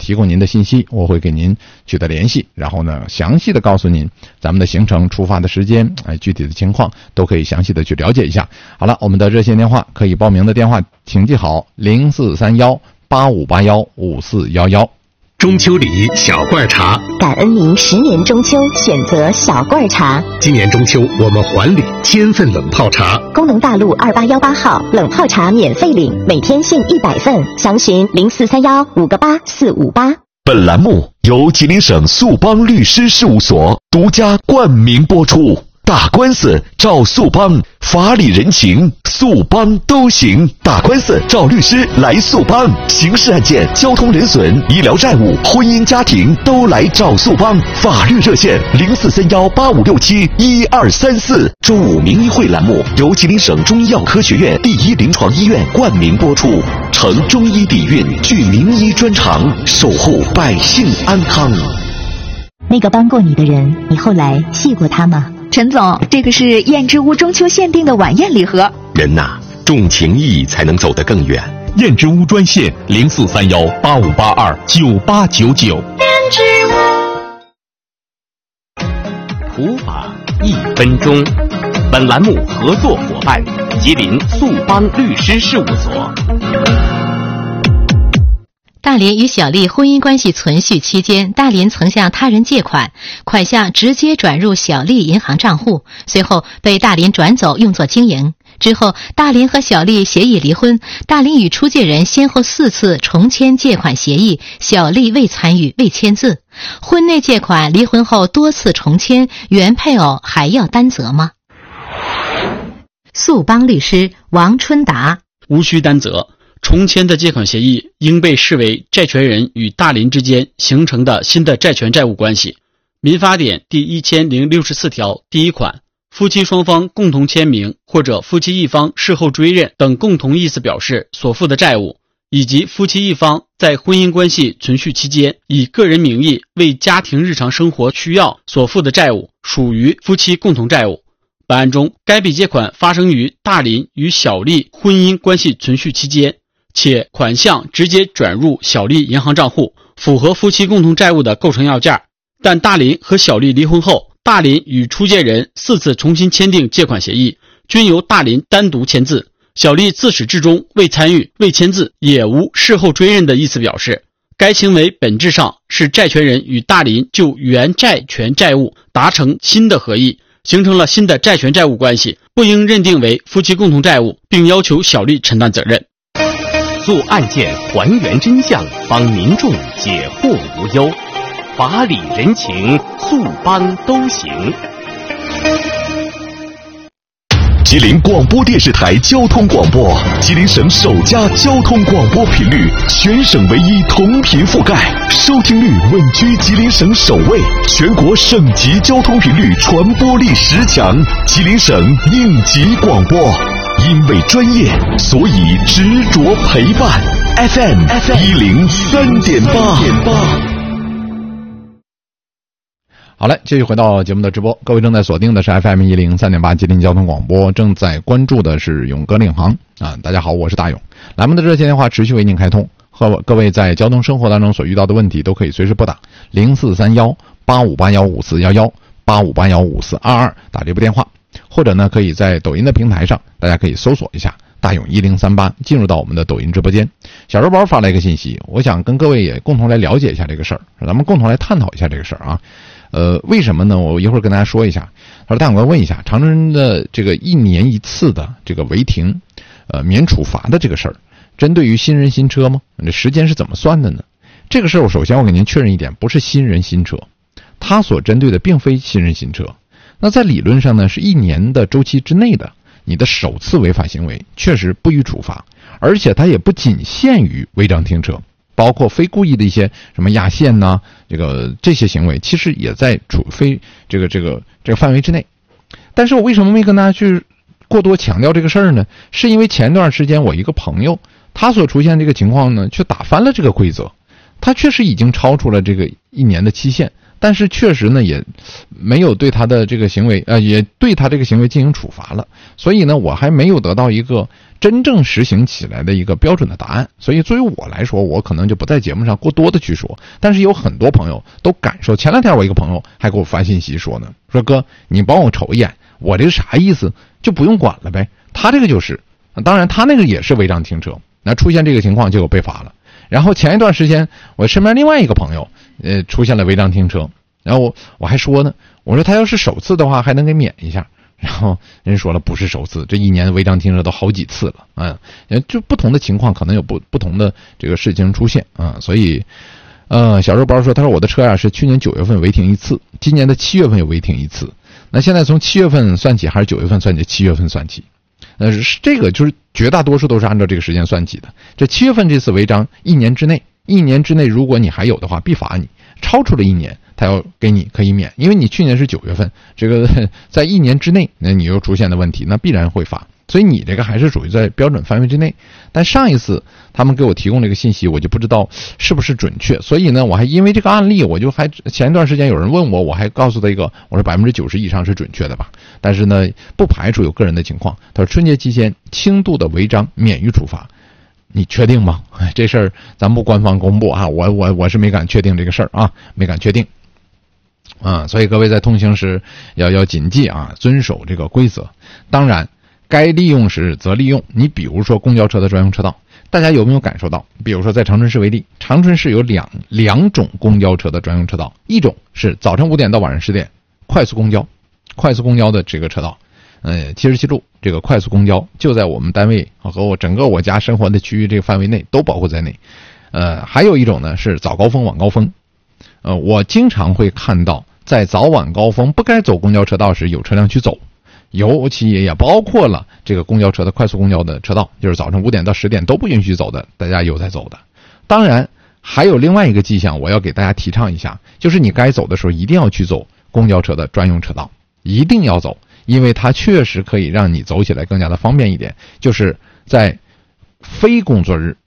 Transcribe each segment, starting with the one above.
提供您的信息，我会给您取得联系，然后呢详细的告诉您咱们的行程、出发的时间，具体的情况都可以详细的去了解一下。好了，我们的热线电话可以报名的电话请记好043185815411。 中秋礼小罐茶， 感恩您10年中秋选择小罐茶。 今年中秋我们还礼1000份冷泡茶， 工农大路2818号冷泡茶免费领，每天限100份，详询0431588458。 本栏目由吉林省速邦律师事务所独家冠名播出。打官司找速邦，法理人情速邦都行。打官司找律师来速邦，刑事案件、交通人损、医疗债务、婚姻家庭都来找速邦。法律热线043185671234。中午名医会栏目由吉林省中医药科学院第一临床医院冠名播出，承中医底蕴，具名医专长，守护百姓安康。 那个帮过你的人，你后来谢过他吗？ 陈总，这个是燕之屋中秋限定的晚宴礼盒。 人呐，重情义才能走得更远。 燕之屋专线043185829899。 燕之普法1分钟。本栏目合作伙伴：吉林速邦律师事务所。 大林与小丽婚姻关系存续期间，大林曾向他人借款，款项直接转入小丽银行账户，随后被大林转走用作经营。之后大林和小丽协议离婚，大林与出借人先后4次重签借款协议，小丽未参与未签字。婚内借款离婚后多次重签，原配偶还要担责吗？速邦律师王春达： 无需担责。重签的借款协议应被视为债权人与大林之间形成的新的债权债务关系。民法典第1064条第1款，夫妻双方共同签名或者夫妻一方事后追认等共同意思表示所负的债务，以及夫妻一方在婚姻关系存续期间以个人名义为家庭日常生活需要所负的债务，属于夫妻共同债务。本案中，该笔借款发生于大林与小丽婚姻关系存续期间，且款项直接转入小丽银行账户，符合夫妻共同债务的构成要件。但大林和小丽离婚后，大林与出借人4次重新签订借款协议，均由大林单独签字，小丽自始至终未参与未签字，也无事后追认的意思表示。该行为本质上是债权人与大林就原债权债务达成新的合意，形成了新的债权债务关系，不应认定为夫妻共同债务，并要求小丽承担责任。 做案件还原真相，帮民众解惑无忧，法理人情速邦都行。 吉林广播电视台交通广播，吉林省首家交通广播频率，全省唯一同频覆盖，收听率稳居吉林省首位，全国省级交通频率传播力10强，吉林省应急广播。因为专业，所以执着陪伴。FM 103.8。 好嘞，继续回到节目的直播，各位正在锁定的是 FM 103.8吉林交通广播，正在关注的是勇哥领航啊！大家好，我是大勇。栏目的热线电话持续为您开通，和各位在交通生活当中所遇到的问题都可以随时拨打043185815411，85815422打这部电话，或者呢可以在抖音的平台上，大家可以搜索一下大勇1038，进入到我们的抖音直播间。小肉包发来一个信息，我想跟各位也共同来了解一下这个事儿，咱们共同来探讨一下这个事儿啊。为什么呢？我一会儿跟大家说一下。他说：“大勇哥问一下，长春的这个1年1次的这个违停，免处罚的这个事儿，针对于新人新车吗？这时间是怎么算的呢？这个事儿，我首先给您确认一点，不是新人新车，它所针对的并非新人新车。那在理论上呢，是1年的周期之内的，你的首次违法行为确实不予处罚，而且它也不仅限于违章停车。”包括非故意的一些什么压线呐，这些行为，其实也在非这个范围之内。但是我为什么没跟大家去过多强调这个事儿呢？是因为前段时间我一个朋友，他所出现这个情况呢，却打翻了这个规则。 它确实已经超出了这个1年的期限，但是确实呢也没有对他的这个行为也对他这个行为进行处罚了，所以呢我还没有得到一个真正实行起来的一个标准的答案，所以作为我来说，我可能就不在节目上过多的去说。但是有很多朋友都感受，前2天我一个朋友还给我发信息说呢，说哥你帮我瞅一眼，我这个啥意思，就不用管了呗。他这个就是当然他那个也是违章停车，那出现这个情况就有被罚了。然后前一段时间我身边另外一个朋友出现了违章停车，然后我还说呢，我说他要是首次的话还能给免一下，然后人说了不是首次，这1年违章停车都好几次了就不同的情况可能有不同的这个事情出现所以小肉包说，他说我的车是去年9月份违停1次，今年的7月份又违停1次，那现在从7月份算起还是9月份算起？7月份算起。这个就是绝大多数都是按照这个时间算起的。这7月份这次违章1年之内如果你还有的话必罚你，超出了1年他要给你可以免，因为你去年是9月份，这个在1年之内那你又出现的问题，那必然会罚，所以你这个还是属于在标准范围之内。但上一次他们给我提供这个信息，我就不知道是不是准确，所以呢我还因为这个案例，我就还前一段时间有人问我，我还告诉他一个，我说90%以上是准确的吧，但是呢不排除有个人的情况。他说春节期间轻度的违章免于处罚，你确定吗？这事儿咱不官方公布我是没敢确定这个事儿没敢确定所以各位在通行时要谨记遵守这个规则。当然该利用时则利用，你比如说公交车的专用车道，大家有没有感受到，比如说在长春市为例，长春市有两种公交车的专用车道，一种是早晨5点到晚上10点快速公交的这个车道，77路这个快速公交就在我们单位和整个我家生活的区域这个范围内都包括在内。还有一种呢是早高峰晚高峰，我经常会看到在早晚高峰不该走公交车道时有车辆去走，尤其也包括了这个公交车的快速公交的车道，就是早晨5点到10点都不允许走的，大家有在走的。当然还有另外一个迹象我要给大家提倡一下，就是你该走的时候一定要去走公交车的专用车道，一定要走，因为它确实可以让你走起来更加的方便一点。就是在非工作日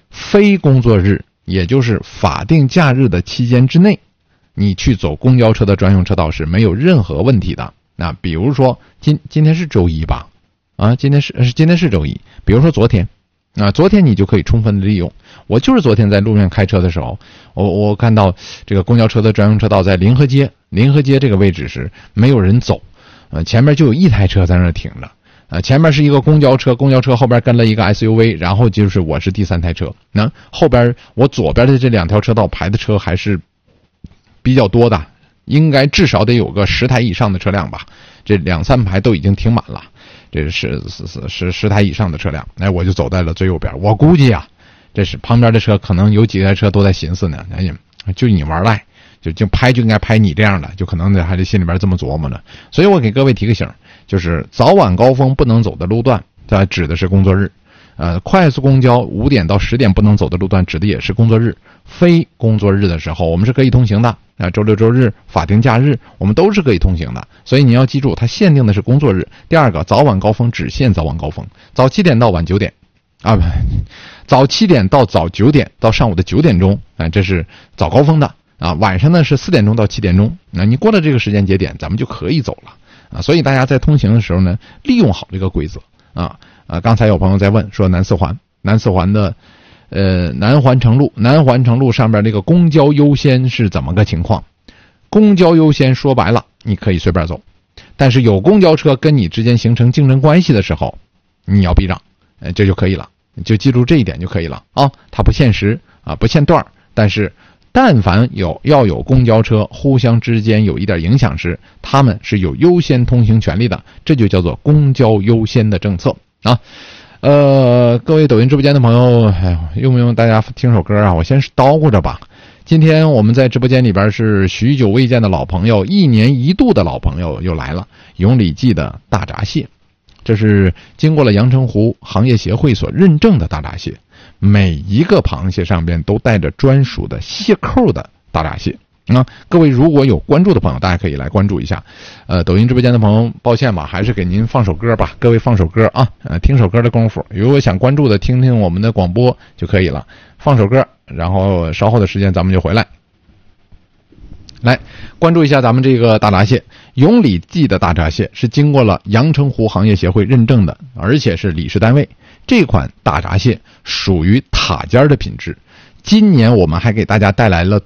也就是法定假日的期间之内，你去走公交车的专用车道是没有任何问题的。那比如说今天是周一吧今天是周一，比如说昨天你就可以充分的利用。我就是昨天在路面开车的时候，我看到这个公交车的专用车道在临河街这个位置是没有人走，前面就有一台车在那儿停着，前面是一个公交车后边跟了一个 SUV， 然后就是我是第3台车，那后边我左边的这2条车道排的车还是比较多的，应该至少得有个10台以上的车辆吧，这2-3排都已经停满了，这是10台以上的车辆，我就走在了最右边。我估计这是旁边的车可能有几台车都在寻思呢，就你玩赖，就拍就应该拍你这样的，就可能还得心里边这么琢磨呢。所以我给各位提个醒，就是早晚高峰不能走的路段，它指的是工作日。快速公交5点到10点不能走的路段指的也是工作日。非工作日的时候我们是可以通行的，周六周日法定假日我们都是可以通行的，所以你要记住它限定的是工作日。第二个，早晚高峰只限早晚高峰，早7点到晚9点早7点到早9点到上午的9点钟这是早高峰的晚上呢是4点钟到7点钟，你过了这个时间节点咱们就可以走了所以大家在通行的时候呢利用好这个规则刚才有朋友在问说南四环的南环城路上边这个公交优先是怎么个情况？公交优先说白了你可以随便走，但是有公交车跟你之间形成竞争关系的时候你要避让这就可以了，就记住这一点就可以了它不限时不限段，但是但凡要有公交车互相之间有一点影响时，他们是有优先通行权利的，这就叫做公交优先的政策各位抖音直播间的朋友，用不用大家听首歌我先叨咕着吧。今天我们在直播间里边是许久未见的老朋友，1年1度的老朋友又来了，永里记的大闸蟹。这是经过了阳澄湖行业协会所认证的大闸蟹，每一个螃蟹上边都带着专属的蟹扣的大闸蟹各位如果有关注的朋友，大家可以来关注一下。抖音直播间的朋友，抱歉吧，还是给您放首歌吧。各位放首歌听首歌的功夫，如果想关注的，听听我们的广播就可以了。放首歌， 然后稍后的时间咱们就回来。来关注一下咱们这个大闸蟹，永里记的大闸蟹是经过了阳澄湖行业协会认证的，而且是理事单位。这款大闸蟹属于塔尖的品质。今年我们还给大家带来了